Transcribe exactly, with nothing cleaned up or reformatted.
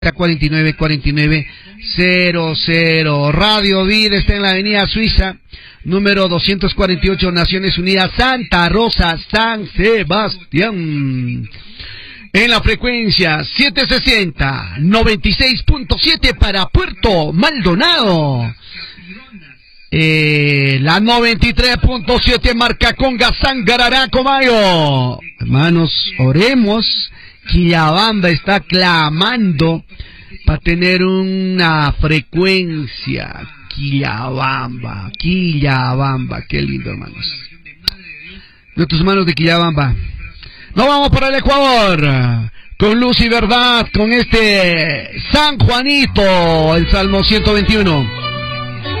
cuarenta y nueve cuarenta y nueve cero cero. Radio Vida está en la avenida Suiza, número doscientos cuarenta y ocho, Naciones Unidas, Santa Rosa, San Sebastián. En la frecuencia setecientos sesenta, noventa y seis punto siete para Puerto Maldonado. Eh, la noventa y tres punto siete marca Conga, Sangarará, Comayo. Hermanos, oremos. Quillabamba está clamando para tener una frecuencia. Quillabamba, Quillabamba, qué lindo, hermanos. Nuestros hermanos de Quillabamba. Nos vamos para el Ecuador, con luz y verdad, con este San Juanito, el Salmo ciento veintiuno.